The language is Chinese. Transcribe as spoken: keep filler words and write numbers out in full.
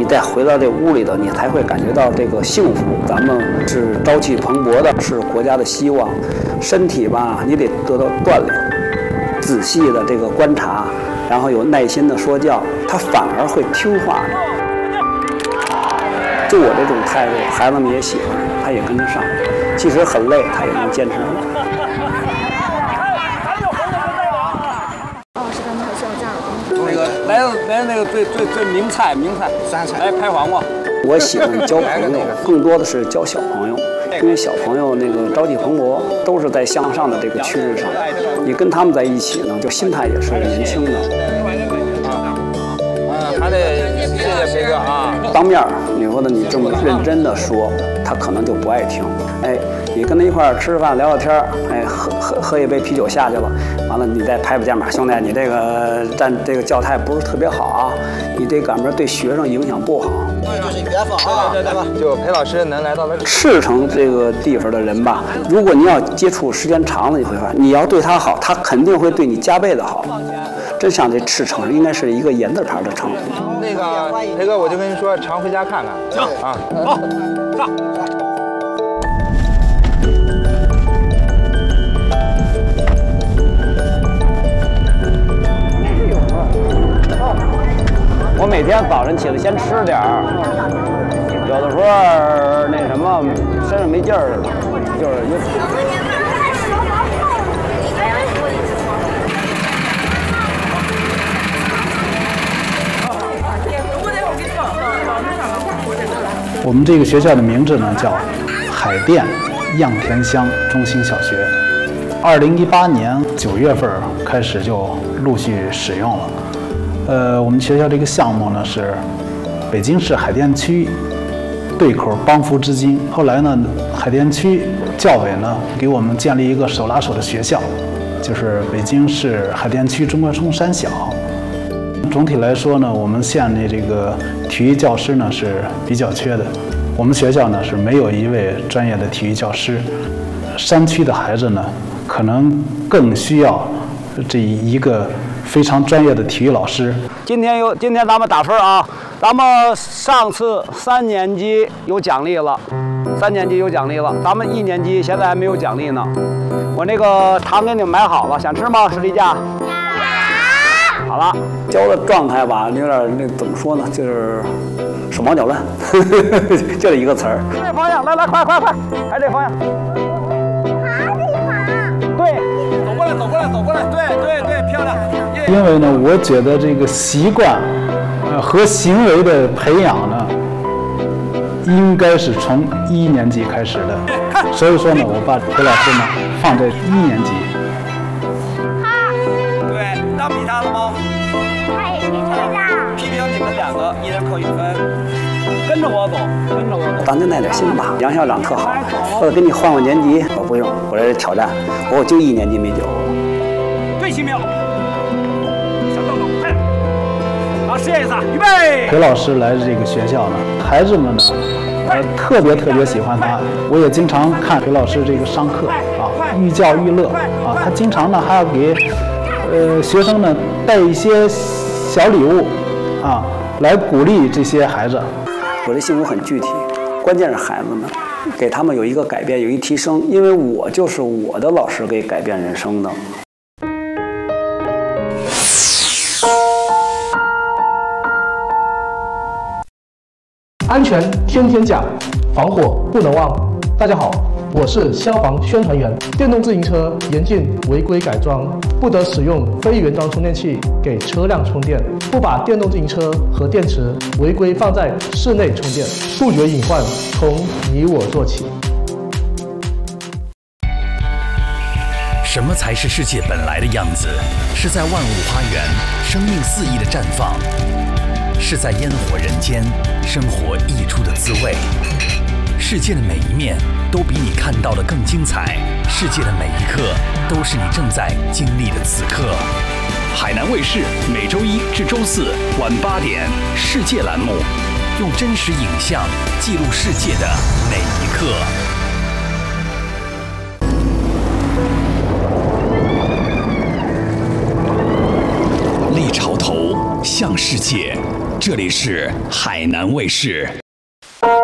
你再回到这屋里头，你才会感觉到这个幸福。咱们是朝气蓬勃的，是国家的希望。身体吧，你得得到锻炼，仔细的这个观察，然后有耐心的说教，他反而会听话的。就我这种态度，孩子们也喜欢，他也跟着上。即使很累，他也能坚持住。 哦，是他们还需要这样的工作。 那个来来那个最最最名菜名菜酸菜，来拍黄瓜。 我喜欢交朋友，更多的是交小朋友。因为小朋友那个朝气蓬勃，都是在向上的这个趋势上，你跟他们在一起呢，就心态也是年轻的。 嗯，还得谢谢培哥啊。 当面你说的你这么认真的说，他可能就不爱听。哎，你跟他一块儿吃饭聊聊天，哎，喝喝喝一杯啤酒下去了，完了你再拍拍肩膀，兄弟，你这个站这个教态不是特别好啊，你这赶明对学生影响不好。 就是缘分啊， 对对对，就裴老师能来到了赤城这个地方的人吧，如果你要接触时间长了，你会发现你要对他好，他肯定会对你加倍的好。真像这赤城应该是一个言字旁的城。 那个裴哥，我就跟你说，常回家看看。行啊，好，上。 我每天早晨起来先吃点儿，有的时候那什么身上没劲儿了，就是有。 我们这个学校的名字呢叫海淀样田乡中心小学，二零一八年九月份开始就陆续使用了。呃，我们学校这个项目呢是北京市海淀区对口帮扶之金。后来呢，海淀区教委呢给我们建立一个手拉手的学校，就是北京市海淀区中关村三小。总体来说呢，我们县的这个体育教师呢是比较缺的。我们学校呢是没有一位专业的体育教师，山区的孩子呢可能更需要这一个非常专业的体育老师。 今天有，今天咱们打分啊，咱们上次三年级有奖励了，三年级有奖励了，咱们一年级现在还没有奖励呢。我那个糖给你们买好了，想吃吗？士力架。好了，教的状态吧，有点那怎么说呢，就是手忙脚乱，就这一个词儿。这方向，来来，快快快，还这方向。对， 走过来，走过来，走过来，对对对，漂亮。 因为呢，我觉得这个习惯，呃和行为的培养呢，应该是从一年级开始的。所以说呢，我把裴老师呢放在一年级。 对，当比他了吗？批评你们两个，一人扣一分。跟着我走，跟着我走。 咱就耐点心吧。杨校长特好，或者给你换换年级，我不用，我这挑战，我就一年级没教。 对齐没有？小豆豆，快！好，试验一次，预备。 裴老师来这个学校呢，孩子们呢，呃，特别特别喜欢他。我也经常看裴老师这个上课啊，寓教于乐啊。他经常呢还要给呃学生呢带一些小礼物啊，来鼓励这些孩子。 我的性格很具体，关键是孩子们，给他们有一个改变，有一提升，因为我就是我的老师给改变人生的。 安全天天讲，防火不能忘。大家好，我是消防宣传员。电动自行车严禁违规改装，不得使用非原装充电器给车辆充电，不把电动自行车和电池违规放在室内充电，杜绝隐患从你我做起。 什么才是世界本来的样子？是在万物花园，生命肆意的绽放；是在烟火人间，生活溢出的滋味。世界的每一面都比你看到的更精彩，世界的每一刻都是你正在经历的此刻。海南卫视每周一至周四晚八点，世界栏目，用真实影像记录世界的每一刻。立潮头向世界， 这里是海南卫视。